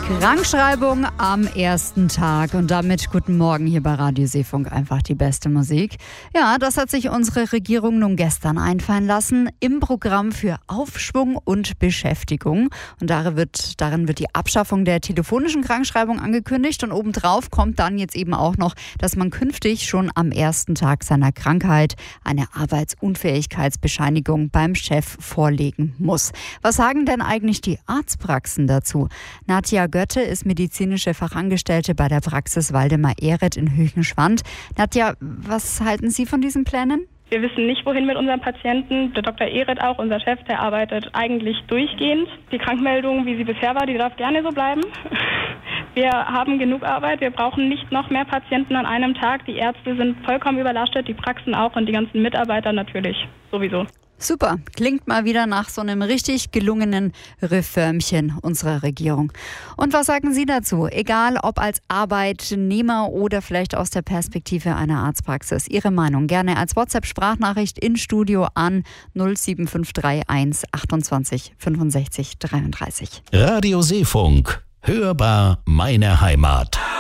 Krankschreibung am ersten Tag und damit guten Morgen hier bei Radio Seefunk, einfach die beste Musik. Ja, das hat sich unsere Regierung nun gestern einfallen lassen im Programm für Aufschwung und Beschäftigung. Und darin wird die Abschaffung der telefonischen Krankschreibung angekündigt und obendrauf kommt dann jetzt eben auch noch, dass man künftig schon am ersten Tag seiner Krankheit eine Arbeitsunfähigkeitsbescheinigung beim Chef vorlegen muss. Was sagen denn eigentlich die Arztpraxen dazu? Nadja Götte ist medizinische Fachangestellte bei der Praxis Waldemar Ehret in Höchenschwand. Nadja, was halten Sie von diesen Plänen? Wir wissen nicht, wohin mit unseren Patienten. Der Dr. Ehret auch, unser Chef, der arbeitet eigentlich durchgehend. Die Krankmeldung, wie sie bisher war, die darf gerne so bleiben. Wir haben genug Arbeit, wir brauchen nicht noch mehr Patienten an einem Tag. Die Ärzte sind vollkommen überlastet, die Praxen auch und die ganzen Mitarbeiter natürlich sowieso. Super, klingt mal wieder nach so einem richtig gelungenen Reformchen unserer Regierung. Und was sagen Sie dazu? Egal ob als Arbeitnehmer oder vielleicht aus der Perspektive einer Arztpraxis. Ihre Meinung gerne als WhatsApp-Sprachnachricht in Studio an 07531 28 65 33. Radio Seefunk. Hörbar meine Heimat.